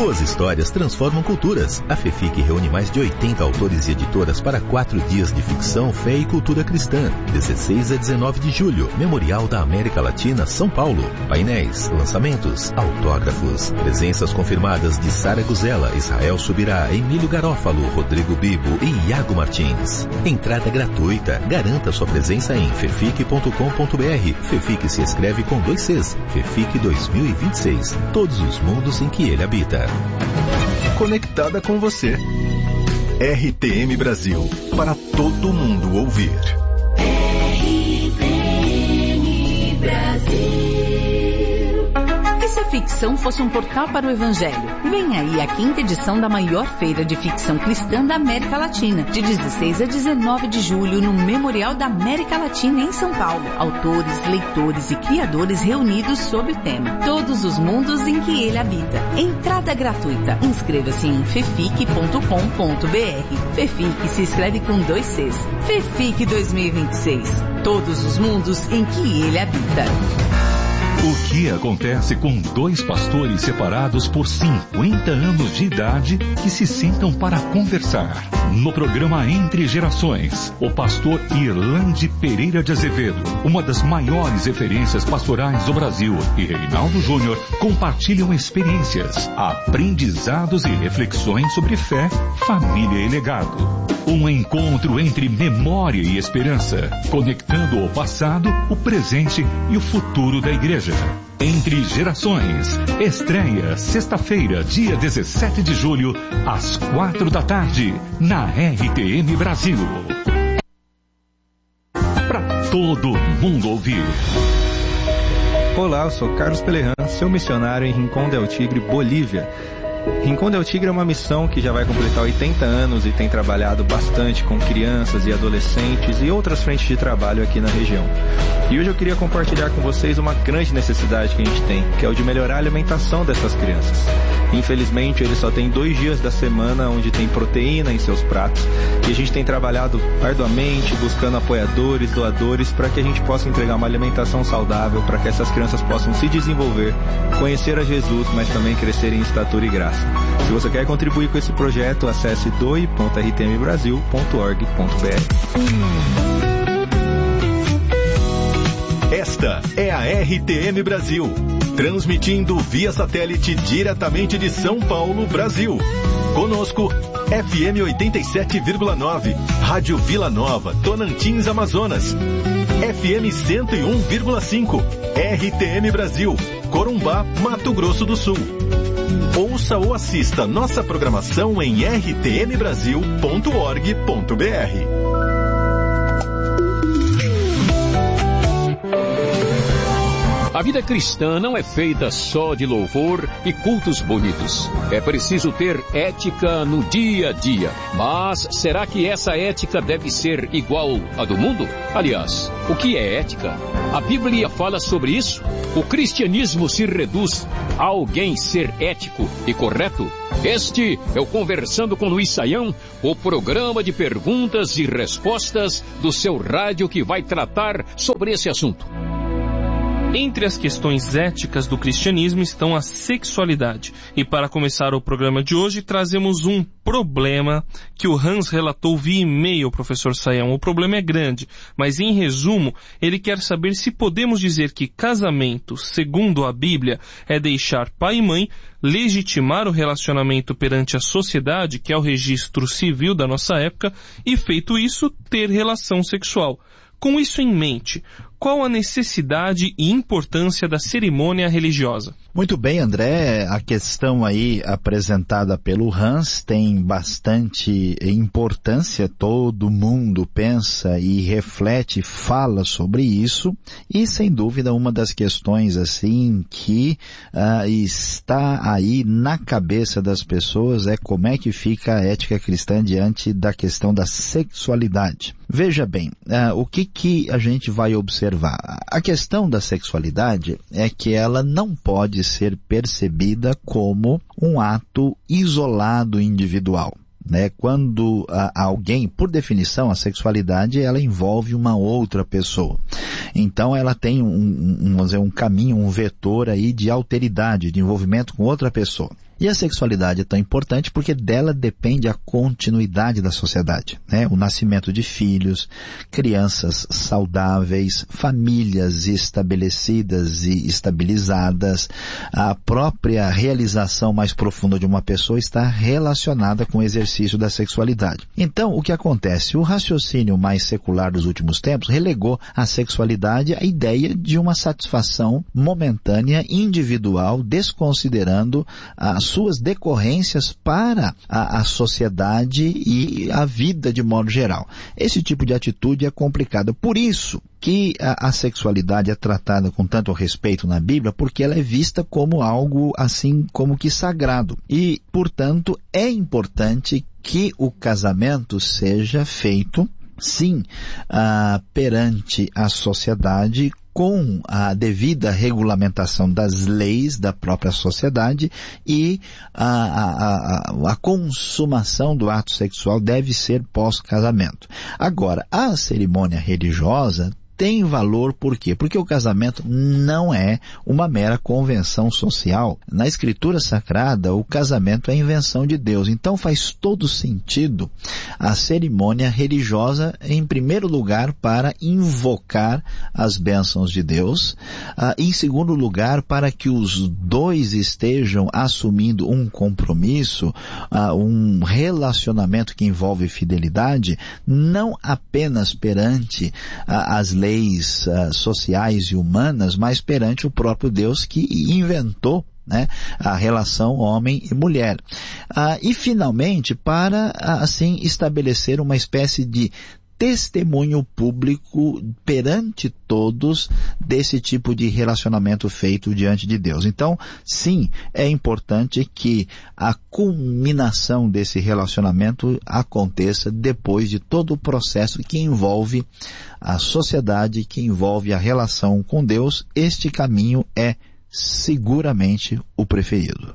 Boas histórias transformam culturas. A FEFIC reúne mais de 80 autores e editoras para 4 dias de ficção, fé e cultura cristã. 16 a 19 de julho, Memorial da América Latina, São Paulo. Painéis, lançamentos, autógrafos. Presenças confirmadas de Sara Guzella, Israel Subirá, Emílio Garófalo, Rodrigo Bibo e Iago Martins. Entrada gratuita. Garanta sua presença em fefic.com.br. FEFIC se escreve com 2 Cs. FEFIC 2026. Todos os mundos em que ele habita. Conectada com você. RTM Brasil. Para todo mundo ouvir. RTM Brasil. E se a ficção fosse um portal para o Evangelho? Vem aí a 5ª edição da maior feira de ficção cristã da América Latina, de 16 a 19 de julho, no Memorial da América Latina, em São Paulo. Autores, leitores e criadores reunidos sob o tema Todos os mundos em que ele habita. Entrada gratuita. Inscreva-se em fefic.com.br. FEFIC se escreve com 2 Cs. FEFIC 2026. Todos os mundos em que ele habita. O que acontece com 2 pastores separados por 50 anos de idade que se sentam para conversar? No programa Entre Gerações, o pastor Irlande Pereira de Azevedo, uma das maiores referências pastorais do Brasil, e Reinaldo Júnior compartilham experiências, aprendizados e reflexões sobre fé, família e legado. Um encontro entre memória e esperança, conectando o passado, o presente e o futuro da igreja. Entre Gerações, estreia sexta-feira, dia 17 de julho, às 4 da tarde, na RTM Brasil. Para todo mundo ouvir. Olá, eu sou Carlos Pelerran, seu missionário em Rincón del Tigre, Bolívia. Rincón del Tigre é uma missão que já vai completar 80 anos e tem trabalhado bastante com crianças e adolescentes e outras frentes de trabalho aqui na região. E hoje eu queria compartilhar com vocês uma grande necessidade que a gente tem, que é o de melhorar a alimentação dessas crianças. Infelizmente, eles só têm 2 dias da semana onde tem proteína em seus pratos e a gente tem trabalhado arduamente, buscando apoiadores, doadores, para que a gente possa entregar uma alimentação saudável, para que essas crianças possam se desenvolver, conhecer a Jesus, mas também crescer em estatura e graça. Se você quer contribuir com esse projeto, acesse doe.rtmbrasil.org.br. Esta é a RTM Brasil, transmitindo via satélite diretamente de São Paulo, Brasil. Conosco, FM 87,9, Rádio Vila Nova, Tonantins, Amazonas. FM 101,5, RTM Brasil, Corumbá, Mato Grosso do Sul. Ouça ou assista nossa programação em rtmbrasil.org.br. A vida cristã não é feita só de louvor e cultos bonitos. É preciso ter ética no dia a dia. Mas será que essa ética deve ser igual à do mundo? Aliás, o que é ética? A Bíblia fala sobre isso? O cristianismo se reduz a alguém ser ético e correto? Este é o Conversando com Luiz Saião, o programa de perguntas e respostas do seu rádio que vai tratar sobre esse assunto. Entre as questões éticas do cristianismo estão a sexualidade. E para começar o programa de hoje, trazemos um problema que o Hans relatou via e-mail, professor Saião. O problema é grande, mas em resumo, ele quer saber se podemos dizer que casamento, segundo a Bíblia, é deixar pai e mãe, legitimar o relacionamento perante a sociedade, que é o registro civil da nossa época, e feito isso, ter relação sexual. Com isso em mente, qual a necessidade e importância da cerimônia religiosa? Muito bem, André, a questão aí apresentada pelo Hans tem bastante importância, todo mundo pensa e reflete, fala sobre isso, e sem dúvida uma das questões assim que está aí na cabeça das pessoas é como é que fica a ética cristã diante da questão da sexualidade. Veja bem, o que a gente vai observar? A questão da sexualidade é que ela não pode ser percebida como um ato isolado individual. Quando alguém, por definição, a sexualidade, ela envolve uma outra pessoa. Então ela tem vamos dizer, um caminho, um vetor aí de alteridade, de envolvimento com outra pessoa. E a sexualidade é tão importante porque dela depende a continuidade da sociedade, né? O nascimento de filhos, crianças saudáveis, famílias estabelecidas e estabilizadas, a própria realização mais profunda de uma pessoa está relacionada com o exercício da sexualidade. Então, o que acontece? O raciocínio mais secular dos últimos tempos relegou a sexualidade à ideia de uma satisfação momentânea, individual, desconsiderando as suas decorrências para a sociedade e a vida de modo geral. Esse tipo de atitude é complicada. Por isso que a sexualidade é tratada com tanto respeito na Bíblia, porque ela é vista como algo assim como que sagrado. E, portanto, é importante que o casamento seja feito, sim, perante a sociedade, com a devida regulamentação das leis da própria sociedade, e a consumação do ato sexual deve ser pós-casamento. Agora, a cerimônia religiosa tem valor por quê? Porque o casamento não é uma mera convenção social. Na Escritura Sagrada, o casamento é a invenção de Deus. Então faz todo sentido a cerimônia religiosa, em primeiro lugar, para invocar as bênçãos de Deus, em segundo lugar, para que os dois estejam assumindo um compromisso, um relacionamento que envolve fidelidade, não apenas perante as leis sociais e humanas, mas perante o próprio Deus que inventou, né, a relação homem e mulher. E finalmente, para assim estabelecer uma espécie de testemunho público perante todos desse tipo de relacionamento feito diante de Deus. Então, sim, é importante que a culminação desse relacionamento aconteça depois de todo o processo que envolve a sociedade, que envolve a relação com Deus. Este caminho é seguramente o preferido.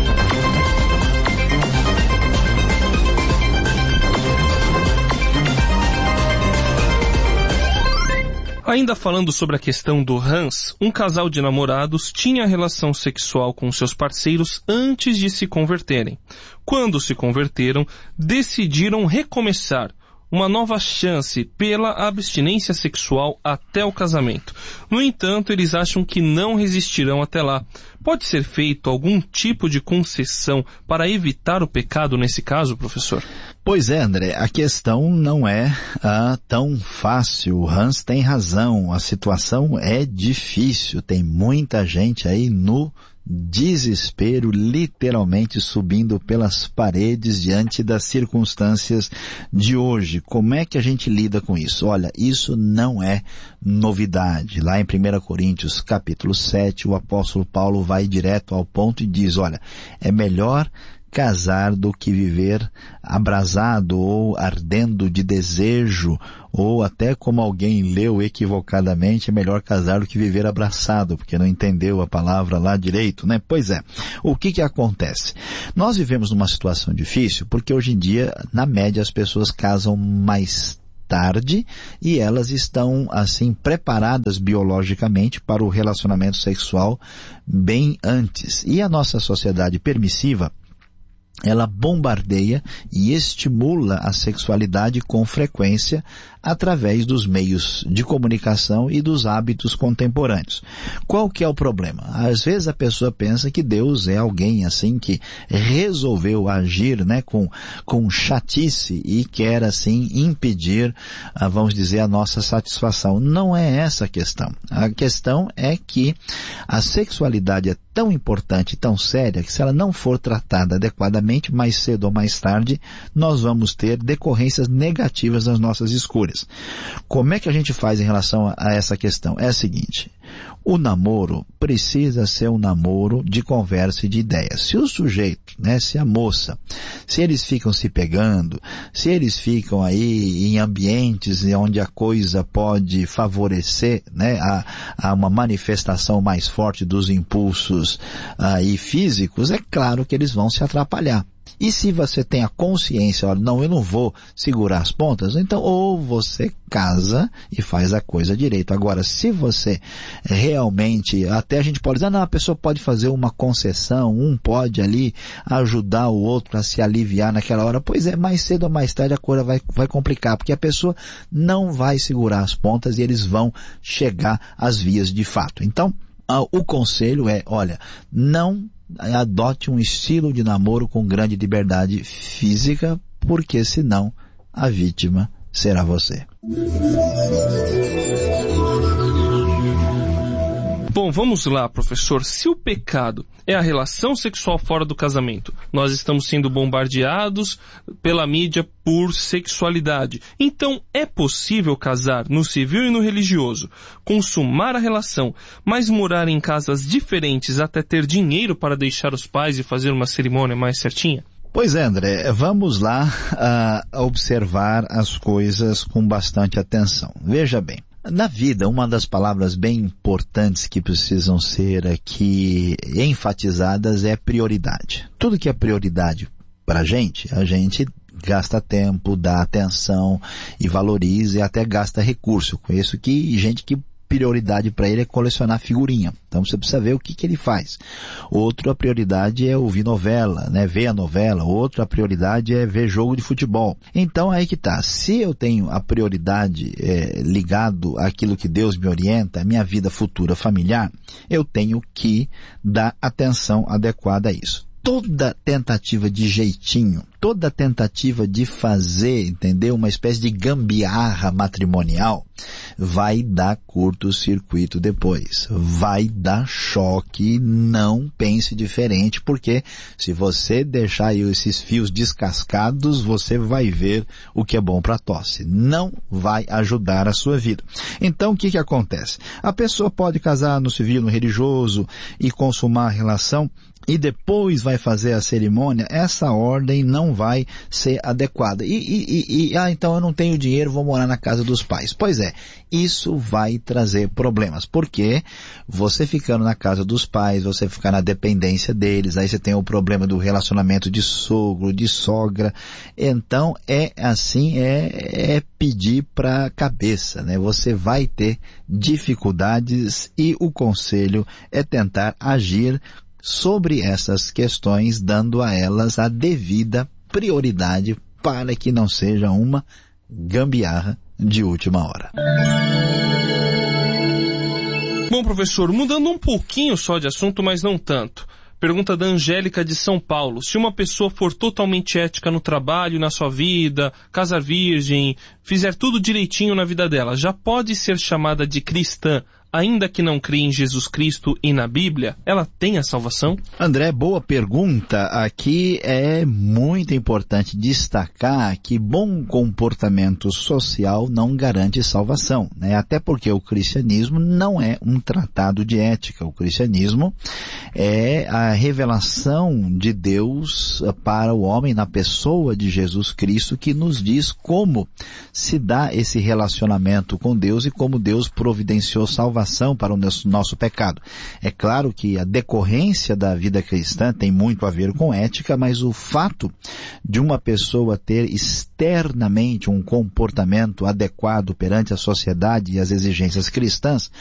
Ainda falando sobre a questão do Hans, um casal de namorados tinha relação sexual com seus parceiros antes de se converterem. Quando se converteram, decidiram recomeçar, uma nova chance pela abstinência sexual até o casamento. No entanto, eles acham que não resistirão até lá. Pode ser feito algum tipo de concessão para evitar o pecado nesse caso, professor? Pois é, André, a questão não é tão fácil. O Hans tem razão, a situação é difícil, tem muita gente aí no desespero, literalmente subindo pelas paredes diante das circunstâncias de hoje. Como é que a gente lida com isso? Olha, isso não é novidade. Lá em 1 Coríntios capítulo 7, o apóstolo Paulo vai direto ao ponto e diz, olha, é melhor casar do que viver abrasado ou ardendo de desejo, ou até como alguém leu equivocadamente, é melhor casar do que viver abraçado, porque não entendeu a palavra lá direito, né? Pois é, o que acontece? Nós vivemos numa situação difícil, porque hoje em dia, na média, as pessoas casam mais tarde e elas estão, assim, preparadas biologicamente para o relacionamento sexual bem antes. E a nossa sociedade permissiva, ela bombardeia e estimula a sexualidade com frequência através dos meios de comunicação e dos hábitos contemporâneos. Qual que é o problema? Às vezes a pessoa pensa que Deus é alguém assim que resolveu agir, né, com chatice e quer assim impedir, vamos dizer, a nossa satisfação. Não é essa a questão. A questão é que a sexualidade é tão importante, tão séria, que se ela não for tratada adequadamente, mais cedo ou mais tarde, nós vamos ter decorrências negativas nas nossas escolhas. Como é que a gente faz em relação a essa questão? É a seguinte, o namoro precisa ser um namoro de conversa e de ideias. Se o sujeito, né, se a moça, se eles ficam se pegando, se eles ficam aí em ambientes onde a coisa pode favorecer, né, a uma manifestação mais forte dos impulsos aí físicos, é claro que eles vão se atrapalhar. E se você tem a consciência, olha, não, eu não vou segurar as pontas, então ou você casa e faz a coisa direito. Agora, se você realmente, até a gente pode dizer, não, a pessoa pode fazer uma concessão, um pode ali ajudar o outro a se aliviar naquela hora, pois é, mais cedo ou mais tarde a coisa vai complicar, porque a pessoa não vai segurar as pontas e eles vão chegar às vias de fato. Então, o conselho é, olha, não adote um estilo de namoro com grande liberdade física, porque senão a vítima será você. Bom, vamos lá, professor. Se o pecado é a relação sexual fora do casamento, nós estamos sendo bombardeados pela mídia por sexualidade. Então, é possível casar no civil e no religioso, consumar a relação, mas morar em casas diferentes até ter dinheiro para deixar os pais e fazer uma cerimônia mais certinha? Pois é, André, vamos lá observar as coisas com bastante atenção. Veja bem. Na vida, uma das palavras bem importantes que precisam ser aqui enfatizadas é prioridade. Tudo que é prioridade para a gente gasta tempo, dá atenção e valoriza e até gasta recurso. Eu conheço gente que prioridade para ele é colecionar figurinha. Então você precisa ver o que ele faz. Outra prioridade é ouvir novela, né? Ver a novela. Outra prioridade é ver jogo de futebol. Então aí que tá. Se eu tenho a prioridade ligado àquilo que Deus me orienta, a minha vida futura familiar, eu tenho que dar atenção adequada a isso. Toda tentativa de jeitinho, toda tentativa de fazer, entendeu? Uma espécie de gambiarra matrimonial vai dar curto-circuito depois. Vai dar choque, não pense diferente, porque se você deixar aí esses fios descascados, você vai ver o que é bom para tosse. Não vai ajudar a sua vida. Então, o que acontece? A pessoa pode casar no civil, no religioso e consumar a relação e depois vai fazer a cerimônia, essa ordem não vai ser adequada. Então eu não tenho dinheiro, vou morar na casa dos pais. Pois é, isso vai trazer problemas, porque você ficando na casa dos pais, você ficar na dependência deles, aí você tem o problema do relacionamento de sogro, de sogra. Então é pedir para a cabeça, né? Você vai ter dificuldades e o conselho é tentar agir sobre essas questões, dando a elas a devida prioridade para que não seja uma gambiarra de última hora. Bom, professor, mudando um pouquinho só de assunto, mas não tanto. Pergunta da Angélica de São Paulo. Se uma pessoa for totalmente ética no trabalho, na sua vida, casar virgem, fizer tudo direitinho na vida dela, já pode ser chamada de cristã, ainda que não crie em Jesus Cristo e na Bíblia? Ela tem a salvação? André, boa pergunta. Aqui é muito importante destacar que bom comportamento social não garante salvação, né? Até porque o cristianismo não é um tratado de ética. O cristianismo é a revelação de Deus para o homem na pessoa de Jesus Cristo, que nos diz como se dá esse relacionamento com Deus e como Deus providenciou salvação para o nosso pecado. É claro que a decorrência da vida cristã tem muito a ver com ética, mas o fato de uma pessoa ter externamente um comportamento adequado perante a sociedade e as exigências cristãs